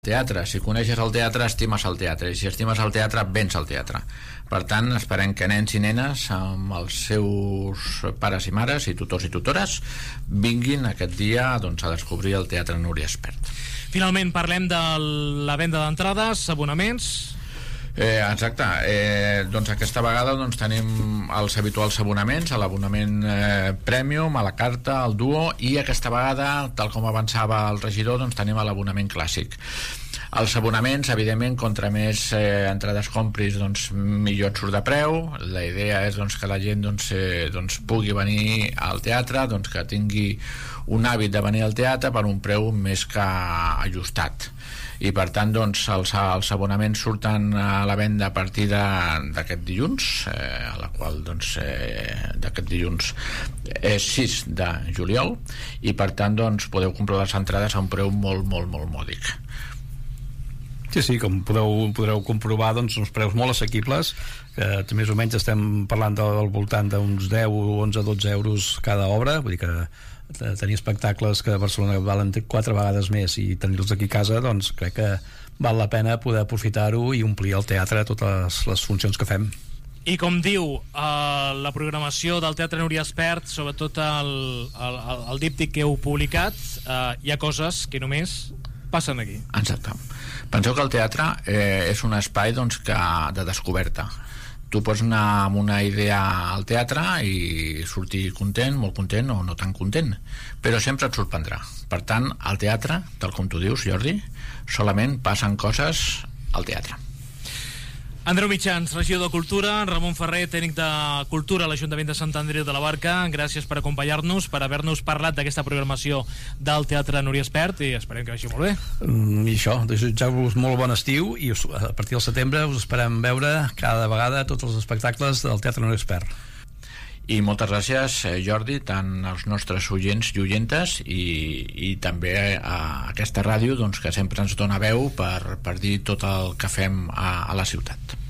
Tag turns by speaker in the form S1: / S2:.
S1: Teatre, si coneixes el teatre, estimes el teatre, i si estimes el teatre, vens al teatre. Per tant, esperem que nens i nenes amb els seus pares i mares i tutors i tutores vinguin aquest dia, doncs, a descobrir el Teatre Núria Espert.
S2: Finalment parlem de la venda d'entrades, abonaments.
S1: Exacte, doncs aquesta vegada doncs, tenim els habituals abonaments, l'abonament Premium, a la carta, al duo, i aquesta vegada, tal com avançava el regidor, doncs tenim l'abonament clàssic. Els abonaments, evidentment, contra més entrades compris, doncs millor et surt de preu. La idea és doncs, que la gent doncs, pugui venir al teatre, doncs, que tingui un hàbit de venir al teatre per un preu més que ajustat. I per tant doncs, els abonaments surten a la venda a partir d'aquest dilluns, a la qual doncs, d'aquest dilluns és 6 de juliol, i per tant doncs, podeu comprar les entrades a un preu molt mòdic.
S3: Sí, com podreu comprovar, doncs, uns preus molt assequibles, que més o menys estem parlant del voltant d'uns 10, 11, 12 euros cada obra. Vull dir que tenir espectacles que a Barcelona valen 4 vegades més i tenir-los aquí a casa, doncs crec que val la pena poder aprofitar-ho i omplir el teatre totes les funcions que fem.
S2: I com diu la programació del Teatre Núria Espert, sobretot el díptic que heu publicat, hi ha coses que només passen aquí.
S1: Exacte. Penseu que el teatre és un espai doncs, de descoberta. Tu pots anar amb una idea al teatre i sortir content, molt content o no tan content, però sempre et sorprendrà. Per tant, al teatre, tal com tu dius, Jordi, solament passen coses al teatre.
S2: Andreu Mitjans, regidor de Cultura, Ramon Ferrer, tècnic de Cultura a l'Ajuntament de Sant Andreu de la Barca, gràcies per acompanyar-nos, per haver-nos parlat d'aquesta programació del Teatre Núria Espert, i esperem que vagi molt bé.
S3: I això, desitjar-vos molt bon estiu, i a partir del setembre us esperem veure cada vegada tots els espectacles del Teatre Núria Espert.
S1: I moltes gràcies, Jordi, tant als nostres oients i oientes i també a aquesta ràdio doncs, que sempre ens dona veu per dir tot el que fem a la ciutat.